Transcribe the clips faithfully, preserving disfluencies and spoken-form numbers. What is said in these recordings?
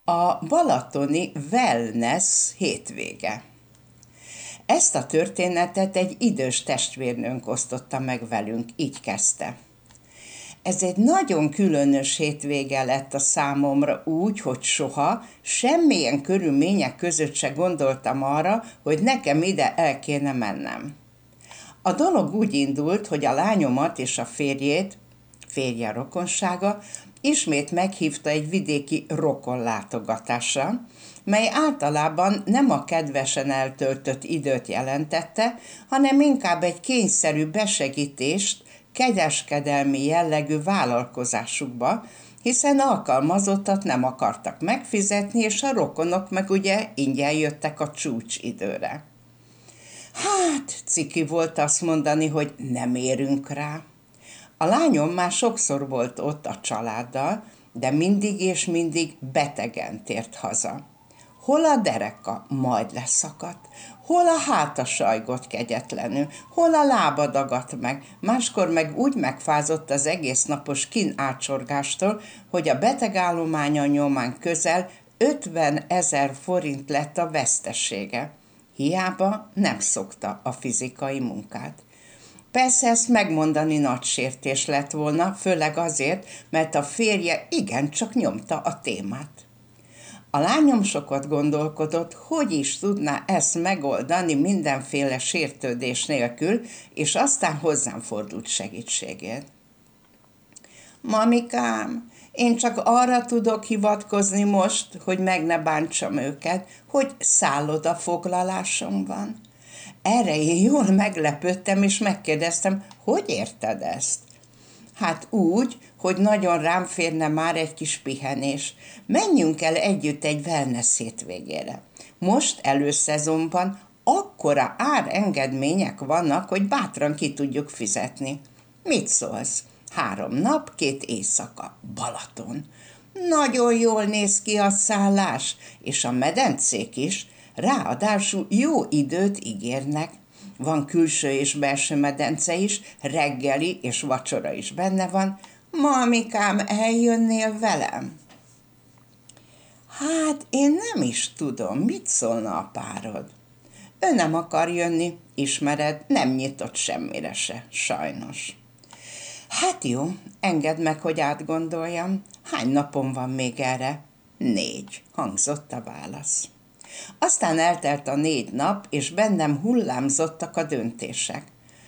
A balatoni wellness hétvége. Ezt a történetet egy idős testvérnőnk osztotta meg velünk, így kezdte. Ez egy nagyon különös hétvége lett a számomra úgy, hogy soha, semmilyen körülmények között se gondoltam arra, hogy nekem ide el kéne mennem. A dolog úgy indult, hogy a lányomat és a férjét, férje rokonsága, ismét meghívta egy vidéki rokonlátogatásra, mely általában nem a kedvesen eltöltött időt jelentette, hanem inkább egy kényszerű besegítést kegyeskedelmi jellegű vállalkozásukba, hiszen alkalmazottat nem akartak megfizetni, és a rokonok meg ugye ingyen jöttek a csúcsidőre. Hát, ciki volt azt mondani, hogy nem érünk rá. A lányom már sokszor volt ott a családdal, de mindig és mindig betegen tért haza. Hol a dereka majd leszakadt, hol a háta sajgott kegyetlenül, hol a lába dagadt meg, máskor meg úgy megfázott az egész napos kínácsorgástól, hogy a betegállománya nyomán közel ötven ezer forint lett a vesztesége. Hiába nem szokta a fizikai munkát. Persze ezt megmondani nagy sértés lett volna, főleg azért, mert a férje igencsak nyomta a témát. A lányom sokat gondolkodott, hogy is tudná ezt megoldani mindenféle sértődés nélkül, és aztán hozzám fordult segítségért. Mamikám, én csak arra tudok hivatkozni most, hogy meg ne bántsam őket, hogy szállodafoglalásom van. Erre én jól meglepődtem, és megkérdeztem, hogy érted ezt? Hát úgy, hogy nagyon rám férne már egy kis pihenés. Menjünk el együtt egy wellness hétvégére. Most előszezonban akkora árengedmények vannak, hogy bátran ki tudjuk fizetni. Mit szólsz? Három nap, két éjszaka, Balaton. Nagyon jól néz ki a szállás, és a medencék is, ráadásul jó időt ígérnek. Van külső és belső medence is, reggeli és vacsora is benne van. Mamikám, eljönnél velem? Hát én nem is tudom, mit szólna a párod. Ő nem akar jönni, ismered, nem nyitott semmire se, sajnos. Hát jó, engedd meg, hogy átgondoljam. Hány napom van még erre? Négy, hangzott a válasz. Aztán eltelt a négy nap, és bennem hullámzottak a döntések.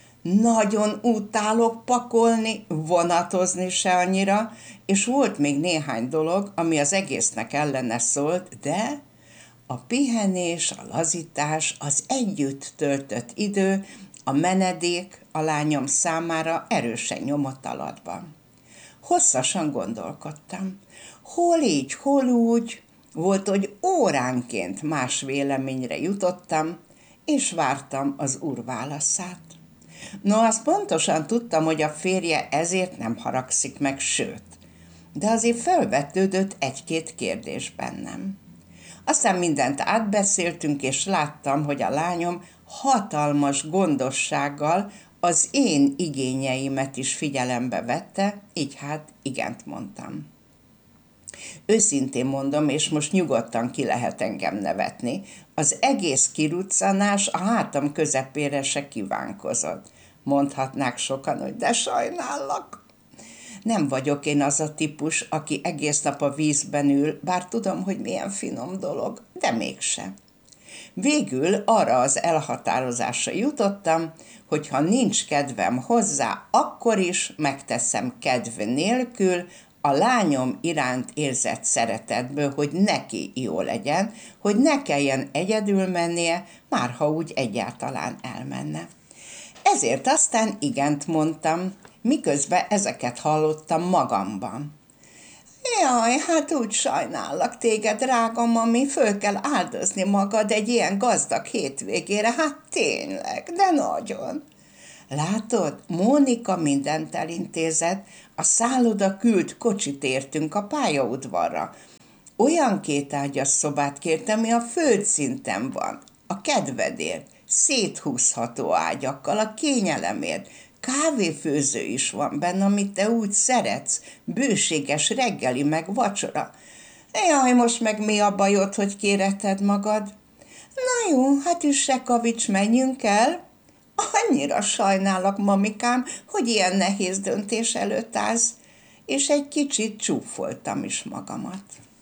Nagyon utálok pakolni, vonatozni se annyira, és volt még néhány dolog, ami az egésznek ellene szólt, de a pihenés, a lazítás, az együtt töltött idő, a menedék a lányom számára erősen nyomott alatba. Hosszasan gondolkodtam. Hol így, hol úgy, volt, hogy óránként más véleményre jutottam, és vártam az úr válaszát. No, azt pontosan tudtam, hogy a férje ezért nem haragszik meg, sőt, de azért felvetődött egy-két kérdés bennem. Aztán mindent átbeszéltünk, és láttam, hogy a lányom hatalmas gondossággal az én igényeimet is figyelembe vette, így hát igent mondtam. Őszintén mondom, és most nyugodtan ki lehet engem nevetni, az egész kiruccanás a hátam közepére se kívánkozott. Mondhatnák sokan, hogy de sajnállak. Nem vagyok én az a típus, aki egész nap a vízben ül, bár tudom, hogy milyen finom dolog, de mégse. Végül arra az elhatározásra jutottam, hogy ha nincs kedvem hozzá, akkor is megteszem kedv nélkül, a lányom iránt érzett szeretetből, hogy neki jó legyen, hogy ne kelljen egyedül mennie, már ha úgy egyáltalán elmenne. Ezért aztán igent mondtam, miközben ezeket hallottam magamban. Jaj, hát úgy sajnállak téged, drága mami, föl kell áldozni magad egy ilyen gazdag hétvégére, hát tényleg, de nagyon. Látod, Mónika mindent elintézett, a szálloda küld kocsit értünk a pályaudvarra. Olyan kétágyas szobát kértem, ami a földszinten van, a kedvedért, széthúzható ágyakkal, a kényelemért, kávéfőző is van benne, amit te úgy szeretsz, bőséges reggeli meg vacsora. Jaj, most meg mi a bajod, hogy kéreted magad? Na jó, hát üsse, kavics, menjünk el. Annyira sajnálok, mamikám, hogy ilyen nehéz döntés előtt állsz, és egy kicsit csúfoltam is magamat.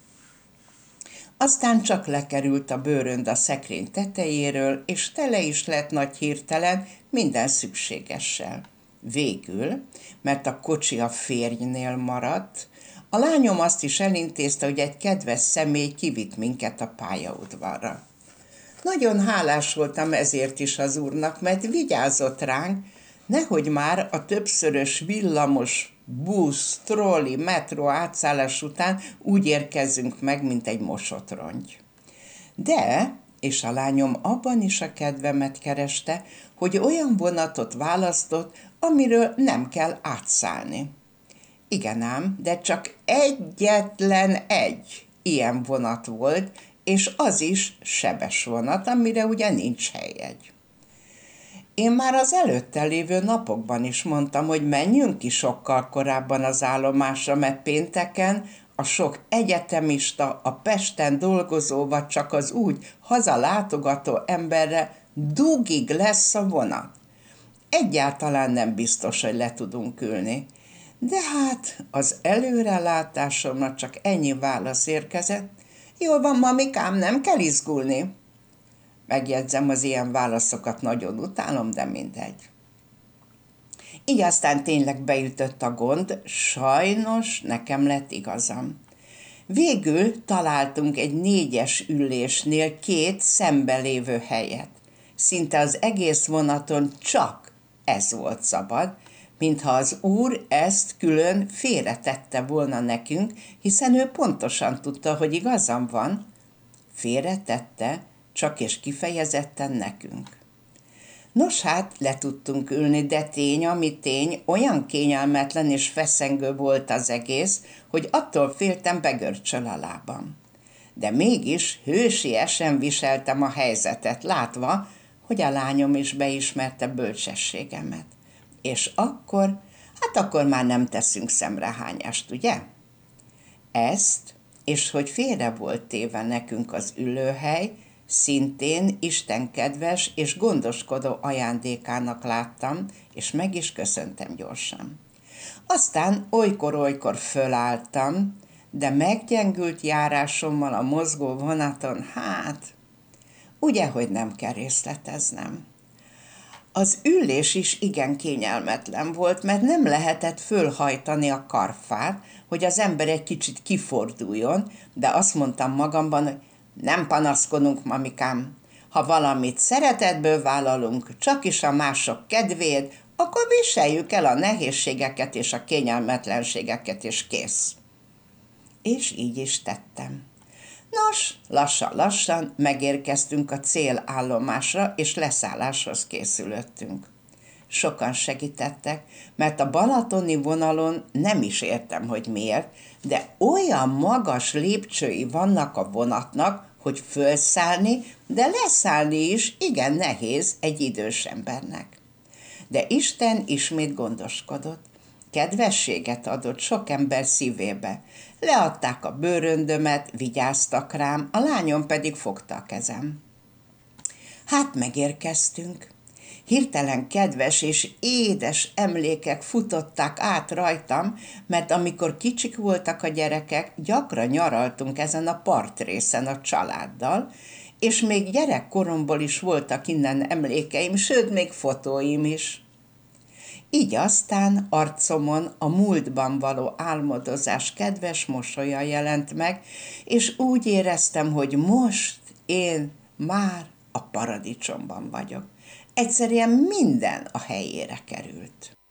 Aztán csak lekerült a bőrönd a szekrény tetejéről, és tele is lett nagy hirtelen minden szükségessel. Végül, mert a kocsi a férjnél maradt, a lányom azt is elintézte, hogy egy kedves személy kivitt minket a pályaudvarra. Nagyon hálás voltam ezért is az úrnak, mert vigyázott ránk, nehogy már a többszörös villamos, busz, trolli, metró átszállás után úgy érkezzünk meg, mint egy mosott rongy. De, és a lányom abban is a kedvemet kereste, hogy olyan vonatot választott, amiről nem kell átszállni. Igen ám, de csak egyetlen egy ilyen vonat volt, és az is sebes vonat, amire ugye nincs helyjegy. Én már az előtte lévő napokban is mondtam, hogy menjünk ki sokkal korábban az állomásra, mert pénteken a sok egyetemista, a Pesten dolgozó, vagy csak az úgy hazalátogató emberre dugig lesz a vonat. Egyáltalán nem biztos, hogy le tudunk ülni. De hát az előrelátásomnak csak ennyi válasz érkezett. Jól van, mamikám, nem kell izgulni. Megjegyzem, az ilyen válaszokat nagyon utálom, de mindegy. Így aztán tényleg beütött a gond, sajnos nekem lett igazam. Végül találtunk egy négyes ülésnél két szembelévő helyet. Szinte az egész vonaton csak ez volt szabad, mintha az úr ezt külön félretette volna nekünk, hiszen ő pontosan tudta, hogy igazam van. Félretette, csak és kifejezetten nekünk. Nos hát, le tudtunk ülni, de tény, ami tény, olyan kényelmetlen és feszengő volt az egész, hogy attól féltem, begörcsöl a lábam. De mégis hősiesen viseltem a helyzetet, látva, hogy a lányom is beismerte bölcsességemet. És akkor, hát akkor már nem teszünk szemrehányást, ugye? Ezt, és hogy félre volt téve nekünk az ülőhely, szintén Isten kedves és gondoskodó ajándékának láttam, és meg is köszöntem gyorsan. Aztán olykor-olykor fölálltam, de meggyengült járásommal a mozgó vonaton, hát, ugye, hogy nem kell részleteznem. Az ülés is igen kényelmetlen volt, mert nem lehetett fölhajtani a karfát, hogy az ember egy kicsit kiforduljon, de azt mondtam magamban, hogy nem panaszkodunk, mamikám. Ha valamit szeretetből vállalunk, csak is a mások kedvéért, akkor viseljük el a nehézségeket és a kényelmetlenségeket, és kész. És így is tettem. Nos, lassan-lassan megérkeztünk a célállomásra, és leszálláshoz készülöttünk. Sokan segítettek, mert a balatoni vonalon nem is értem, hogy miért, de olyan magas lépcsői vannak a vonatnak, hogy fölszállni, de leszállni is igen nehéz egy idős embernek. De Isten ismét gondoskodott. Kedvességet adott sok ember szívébe. Leadták a bőröndömet, vigyáztak rám, a lányom pedig fogta a kezem. Hát megérkeztünk. Hirtelen kedves és édes emlékek futották át rajtam, mert amikor kicsik voltak a gyerekek, gyakran nyaraltunk ezen a partrészen a családdal, és még gyerekkoromból is voltak innen emlékeim, sőt, még fotóim is. Így aztán arcomon a múltban való álmodozás kedves mosolya jelent meg, és úgy éreztem, hogy most én már a paradicsomban vagyok. Egyszerűen minden a helyére került.